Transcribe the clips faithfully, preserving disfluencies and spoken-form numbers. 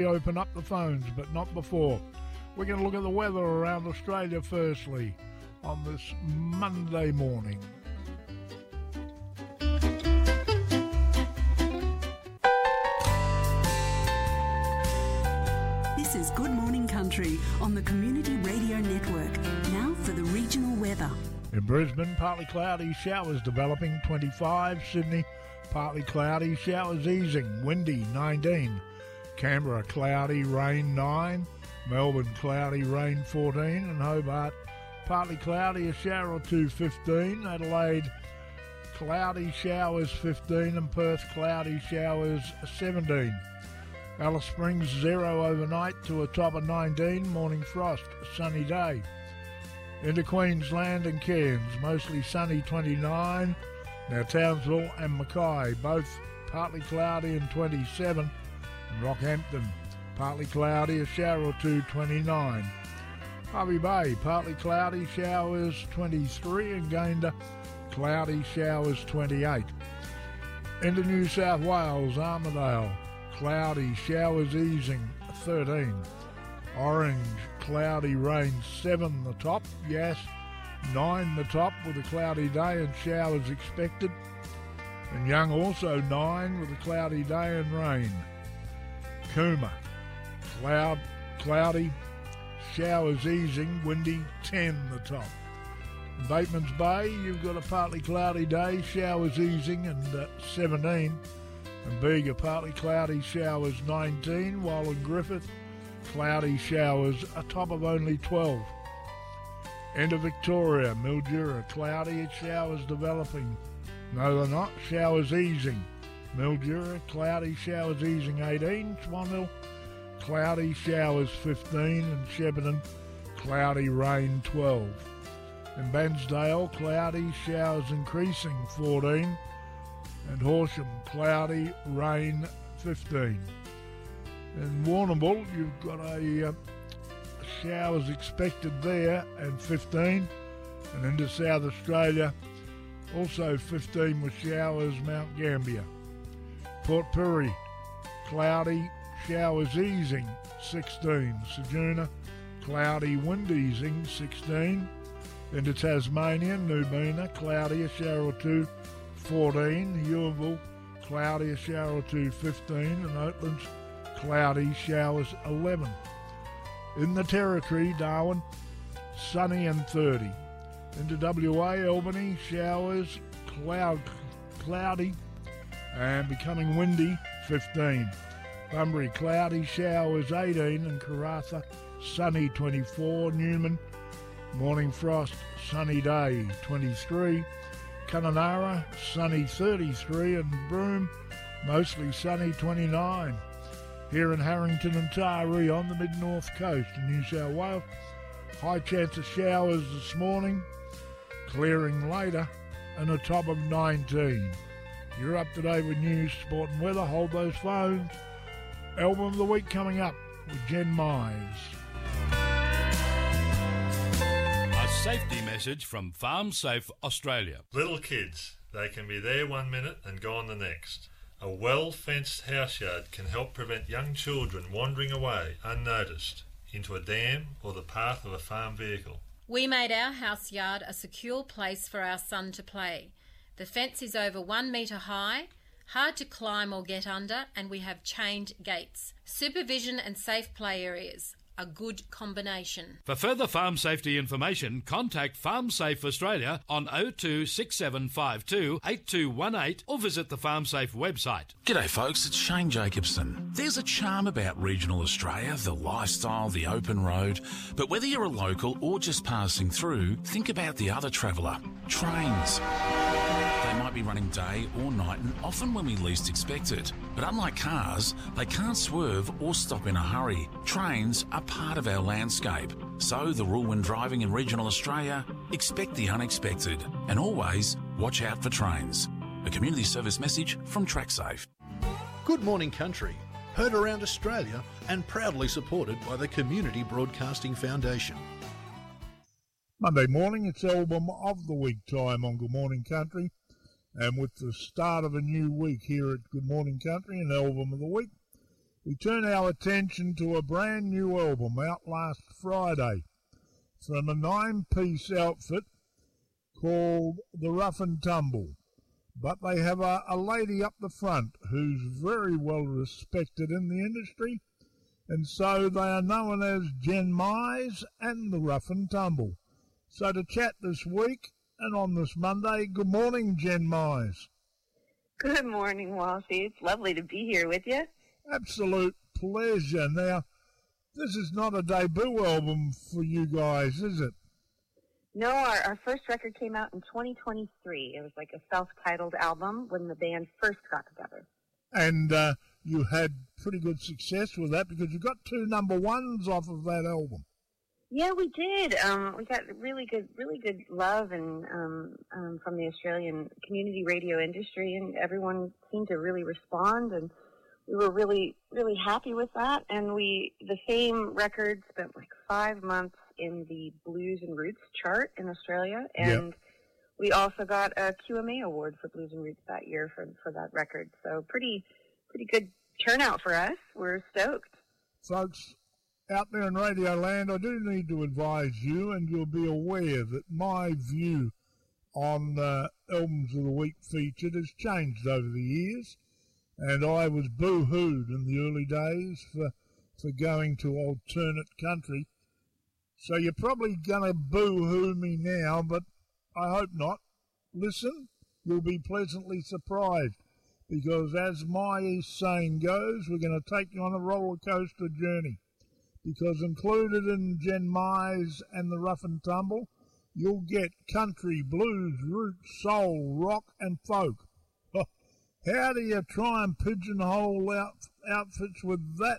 Open up the phones, but not before. We're going to look at the weather around Australia firstly on this Monday morning. This is Good Morning Country on the Community Radio Network. Now for the regional weather. In Brisbane, partly cloudy, showers developing, twenty-five. Sydney, partly cloudy, showers easing, windy, nineteen. Canberra, cloudy, rain, nine. Melbourne, cloudy, rain, fourteen. And Hobart, partly cloudy, a shower or two, fifteen. Adelaide, cloudy, showers, fifteen. And Perth, cloudy, showers, seventeen. Alice Springs, zero overnight to a top of nineteen. Morning frost, a sunny day. Into Queensland and Cairns, mostly sunny, twenty-nine. Now Townsville and Mackay, both partly cloudy and twenty-seven. And Rockhampton, partly cloudy, a shower or two, twenty-nine. Hervey Bay, partly cloudy, showers, twenty-three. And Gayndah, cloudy, showers, twenty-eight. Into New South Wales, Armidale, cloudy, showers easing, thirteen. Orange, cloudy, rain, seven the top. Yes, nine the top with a cloudy day and showers expected. And Young also nine with a cloudy day and rain. Cooma, cloud, cloudy, showers easing, windy, ten the top. In Batemans Bay, you've got a partly cloudy day, showers easing, and uh, seventeen. And Bega, partly cloudy, showers, nineteen, while in Griffith, cloudy showers, a top of only twelve. Into Victoria, Mildura, cloudy, showers developing. No, they're not. Showers easing. Mildura, cloudy, showers easing, eighteen. Swan Hill, cloudy, showers, fifteen. And Shepparton, cloudy, rain, twelve. In Bairnsdale, cloudy, showers increasing, fourteen. And Horsham, cloudy, rain, fifteen. In Warrnambool, you've got a uh, showers expected there, and fifteen. And into South Australia, also fifteen with showers, Mount Gambier. Port Pirie, cloudy, showers easing, sixteen. Ceduna, cloudy, wind easing, sixteen. Into Tasmania, Nubina, cloudy, a shower or two, fourteen. Ewinville, cloudy, a shower or two, fifteen. And Oatlands, cloudy, showers, eleven. In the Territory, Darwin, sunny and thirty. Into W A, Albany, showers, cloud, cloudy, and becoming windy, fifteen. Bunbury, cloudy, showers, eighteen. And Karratha, sunny, twenty-four. Newman, morning frost, sunny day, twenty-three. Kununurra, sunny, thirty-three. And Broome, mostly sunny, twenty-nine. Here in Harrington and Taree on the mid-north coast in New South Wales, high chance of showers this morning, clearing later, and a top of nineteen. You're up to date with news, sport and weather. Hold those phones. Album of the week coming up with Jen Mize. A safety message from Farm Safe Australia. Little kids, they can be there one minute and gone the next. A well-fenced houseyard can help prevent young children wandering away unnoticed into a dam or the path of a farm vehicle. We made our house yard a secure place for our son to play. The fence is over one metre high, hard to climb or get under, and we have chained gates. Supervision and safe play areas. A good combination. For further farm safety information, contact Farm Safe Australia on oh two six seven five two eight two one eight or visit the Farm Safe website. G'day folks, it's Shane Jacobson. There's a charm about regional Australia, the lifestyle, the open road, but whether you're a local or just passing through, think about the other traveller, trains. They might be running day or night and often when we least expect it. But unlike cars, they can't swerve or stop in a hurry. Trains are part of our landscape. So the rule when driving in regional Australia, expect the unexpected and always watch out for trains. A community service message from TrackSafe. Good Morning Country, heard around Australia and proudly supported by the Community Broadcasting Foundation. Monday morning, it's Album of the Week time on Good Morning Country. And with the start of a new week here at Good Morning Country and Album of the Week, we turn our attention to a brand new album out last Friday from a nine-piece outfit called The Rough and Tumble. But they have a, a lady up the front who's very well respected in the industry, and so they are known as Jen Mize and The Rough and Tumble. So to chat this week and on this Monday, good morning, Jen Mize. Good morning, Walshy. It's lovely to be here with you. Absolute pleasure. Now, this is not a debut album for you guys, is it? No, our, our first record came out in twenty twenty-three. It was like a self-titled album when the band first got together. And uh, you had pretty good success with that because you got two number ones off of that album. Yeah, we did. Um, we got really good, really good love and um, um, from the Australian community radio industry, and everyone seemed to really respond, and we were really, really happy with that. And we, the same record, spent like five months in the Blues and Roots chart in Australia, and yep. we also got a Q M A award for Blues and Roots that year for for that record. So pretty, pretty good turnout for us. We're stoked, folks. Out there in Radio Land, I do need to advise you, and you'll be aware that my view on uh, Albums of the Week featured has changed over the years, and I was boo-hooed in the early days for, for going to alternate country. So you're probably going to boo-hoo me now, but I hope not. Listen, you'll be pleasantly surprised, because as my saying goes, we're going to take you on a roller coaster journey. Because included in Jen Mize and The Rough and Tumble, you'll get country, blues, roots, soul, rock, and folk. How do you try and pigeonhole out, outfits with that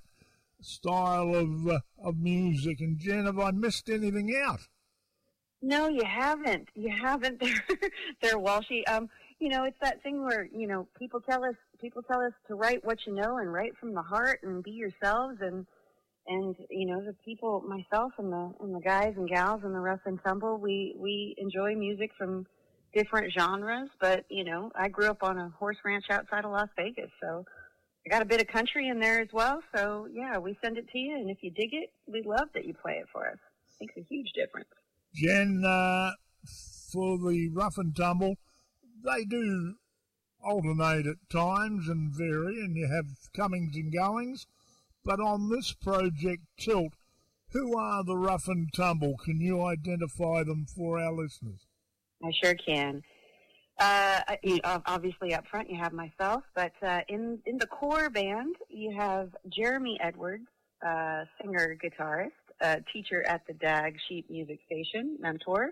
style of uh, of music? And Jen, have I missed anything out? No, you haven't. You haven't. They're, they're Walshy. Um, you know, it's that thing where, you know, people tell us people tell us to write what you know and write from the heart and be yourselves, and And, you know, the people, myself and the and the guys and gals in the Rough and Tumble, we, we enjoy music from different genres. But, you know, I grew up on a horse ranch outside of Las Vegas, so I got a bit of country in there as well. So, yeah, we send it to you, and if you dig it, we love that you play it for us. It makes a huge difference. Jen, uh, for the Rough and Tumble, they do alternate at times and vary, and you have comings and goings. But on this project, Tilt, who are the Rough and Tumble? Can you identify them for our listeners? I sure can. Uh, obviously, up front, you have myself, but uh, in, in the core band, you have Jeremy Edwards, uh, singer, guitarist, uh, teacher at the D A G Sheep Music Station, mentor.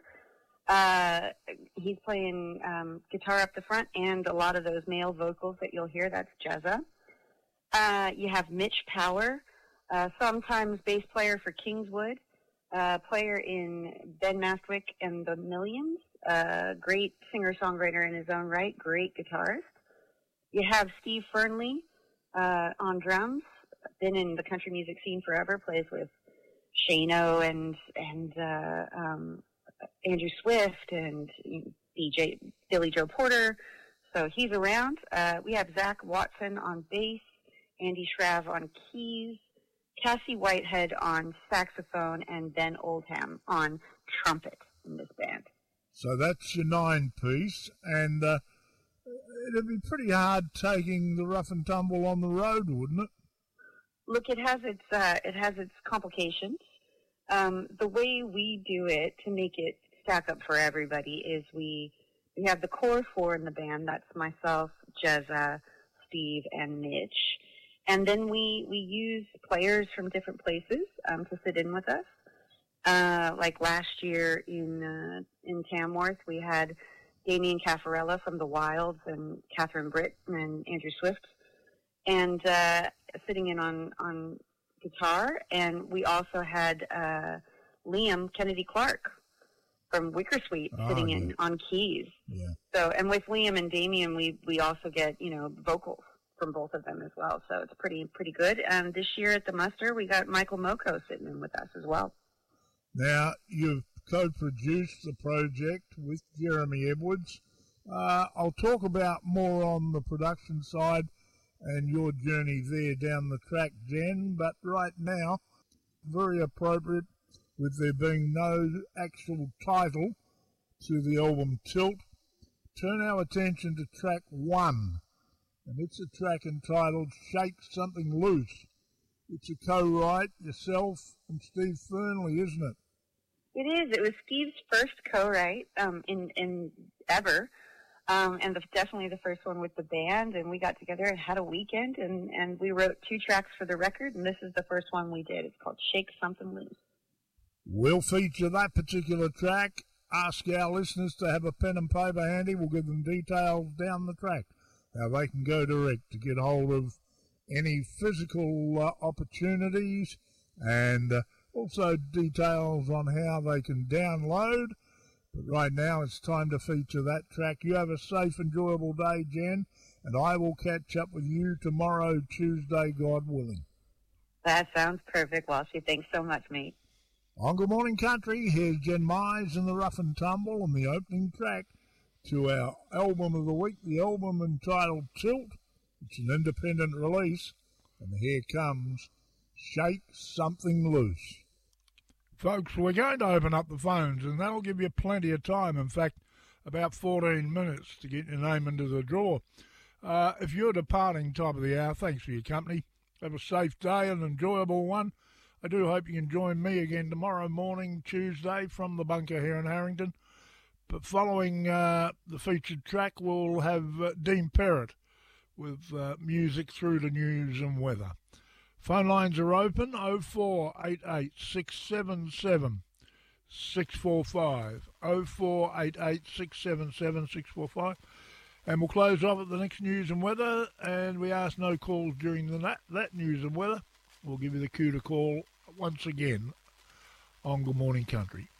Uh, he's playing um, guitar up the front, and a lot of those male vocals that you'll hear, that's Jezza. Uh, you have Mitch Power, uh, sometimes bass player for Kingswood, uh, player in Ben Mastwick and the Millions, uh, great singer-songwriter in his own right, great guitarist. You have Steve Fernley uh, on drums, been in the country music scene forever, plays with Shano and and uh, um, Andrew Swift and D J Billy Joe Porter, so he's around. Uh, we have Zach Watson on bass, Andy Shrav on keys, Cassie Whitehead on saxophone, and Ben Oldham on trumpet in this band. So that's your nine-piece, and uh, it'd be pretty hard taking the Rough and Tumble on the road, wouldn't it? Look, it has its uh, it has its complications. Um, the way we do it to make it stack up for everybody is we we have the core four in the band. That's myself, Jezza, Steve, and Mitch. And then we, we use players from different places um, to sit in with us. Uh, like last year in uh, in Tamworth, we had Damien Caffarella from the Wilds and Catherine Britt and Andrew Swift, and uh, sitting in on, on guitar. And we also had uh, Liam Kennedy Clark from Wickersweet oh, sitting yeah. in on keys. Yeah. So, and with Liam and Damien, we, we also get, you know, vocals from both of them as well. So it's pretty pretty good. And this year at the muster, we got Michael Moko sitting in with us as well. Now, you've co-produced the project with Jeremy Edwards. Uh, I'll talk about more on the production side, and your journey there down the track, Jen. But right now, very appropriate, with there being no actual title to the album Tilt, turn our attention to track one. And it's a track entitled Shake Something Loose. It's a co-write, yourself and Steve Fernley, isn't it? It is. It was Steve's first co-write um, in, in ever, um, and the, definitely the first one with the band. And we got together and had a weekend, and, and we wrote two tracks for the record, and this is the first one we did. It's called Shake Something Loose. We'll feature that particular track. Ask our listeners to have a pen and paper handy. We'll give them details down the track, how they can go direct to get hold of any physical uh, opportunities, and uh, also details on how they can download. But right now it's time to feature that track. You have a safe, enjoyable day, Jen, and I will catch up with you tomorrow, Tuesday, God willing. That sounds perfect, Walshy. Thanks so much, mate. On Good Morning Country, here's Jen Mize and the Rough and Tumble and the opening track to our album of the week, the album entitled Tilt. It's an independent release, and here comes Shake Something Loose. Folks, we're going to open up the phones, and that'll give you plenty of time. In fact, about fourteen minutes to get your name into the draw. Uh, if you're departing top of the hour, thanks for your company. Have a safe day, an enjoyable one. I do hope you can join me again tomorrow morning, Tuesday, from the bunker here in Harrington. But following uh, the featured track, we'll have uh, Dean Perrott with uh, music through the news and weather. Phone lines are open, oh four eight eight, six seven seven, six four five, oh four eight eight, six seven seven, six four five. And we'll close off at the next news and weather, and we ask no calls during the that, that news and weather. We'll give you the cue to call once again on Good Morning Country.